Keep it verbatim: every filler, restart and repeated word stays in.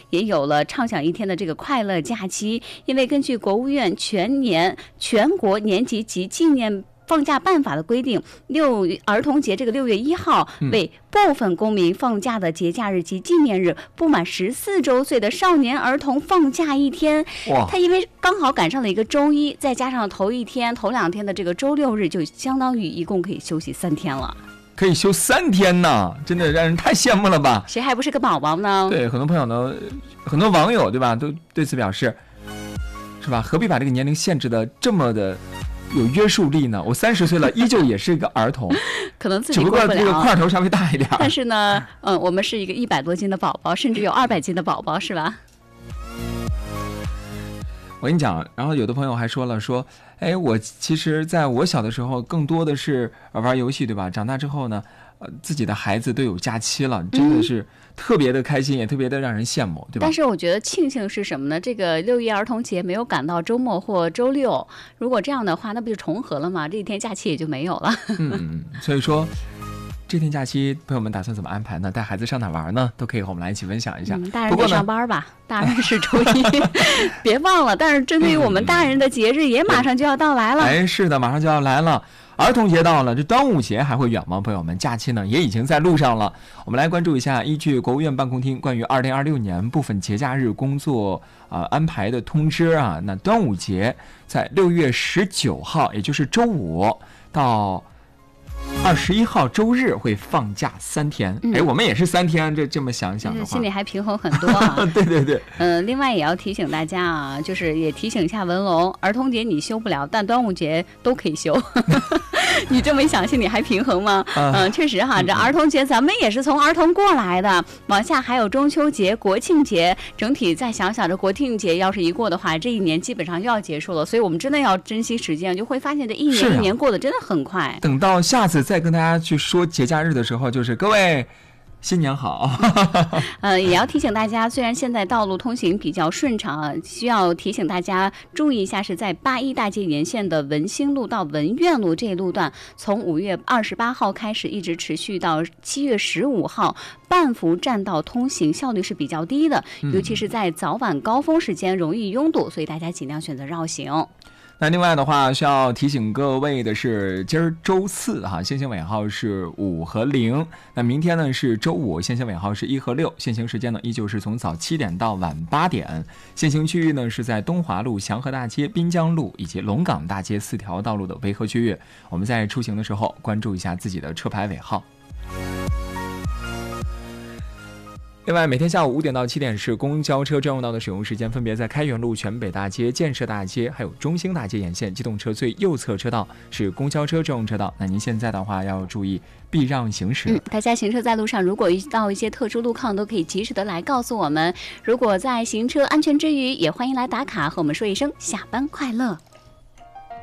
也有了畅享一天的这个快乐假期。因为根据国务院全年全国年级及纪念放假办法的规定，六儿童节这个六月一号为部分公民放假的节假日及纪念日，不满十四周岁的少年儿童放假一天。他因为刚好赶上了一个周一，再加上头一天、头两天的这个周六日，就相当于一共可以休息三天了。 可以休三天呢，真的让人太羡慕了吧？ 谁还不是个宝宝呢？ 对，很多朋友呢，很多网友对吧，都对此表示，是吧？何必把这个年龄限制的这么的有约束力呢？我三十岁了，依旧也是一个儿童， 可能自己过不了， 只不过这个块头稍微大一点。 但是呢，嗯，我们是一个一百多斤的宝宝，甚至有二百斤的宝宝，是吧？ 我跟你讲，然后有的朋友还说了，说，哎，我其实在我小的时候更多的是玩游戏，对吧？长大之后呢，呃，自己的孩子都有假期了，真的是特别的开心，嗯、也特别的让人羡慕，对吧？ 但是我觉得庆幸是什么呢？这个六一儿童节没有赶到周末或周六，如果这样的话，那不就重合了吗？这一天假期也就没有了。 嗯，所以说。这天假期，朋友们打算怎么安排呢？带孩子上哪玩呢？都可以和我们来一起分享一下。 嗯、大人得上班吧，大人是周一，别忘了。但是针对于我们大人的节日，也马上就要到来了。 哎，是的，马上就要来了。儿童节到了，这端午节还会远吗？朋友们，假期呢也已经在路上了。我们来关注一下，依据国务院办公厅关于二零二六年部分节假日工作呃安排的通知啊，那端午节在六月十九号，也就是周五到二十一号周日会放假三天，哎、嗯，我们也是三天，这这么想想的话， 心里还平衡很多啊。 对对对， 嗯、呃，另外也要提醒大家啊，就是也提醒一下文龙，儿童节你休不了，但端午节都可以休。你这么一想，心里还平衡吗？嗯、呃，确实哈，这儿童节咱们也是从儿童过来的，往下还有中秋节、国庆节，整体再想想，这国庆节要是一过的话，这一年基本上又要结束了，所以我们真的要珍惜时间，就会发现这一年一年过得真的很快。啊、 等到下次再跟大家去说节假日的时候，就是各位新年好。 呃，也要提醒大家，虽然现在道路通行比较顺畅啊，需要提醒大家注意一下，是在八一大街沿线的文兴路到文苑路这一路段，从五月二十八号开始，一直持续到七月十五号，半幅占道通行效率是比较低的，尤其是在早晚高峰时间容易拥堵，所以大家尽量选择绕行。 那另外的话，需要提醒各位的是，今儿周四哈，限行尾号是五和零。那明天呢是周五，限行尾号是一和六。限行时间呢依旧是从早七点到晚八点。限行区域呢是在东华路、祥和大街、滨江路以及龙岗大街四条道路的维和区域。我们在出行的时候关注一下自己的车牌尾号。另外，每天下午五点到七点是公交车专用道的使用时间，分别在开元路、全北大街、建设大街还有中兴大街沿线。机动车最右侧车道是公交车专用车道，那您现在的话要注意避让行驶。 嗯，大家行车在路上，如果遇到一些特殊路况，都可以及时的来告诉我们。如果在行车安全之余，也欢迎来打卡和我们说一声下班快乐。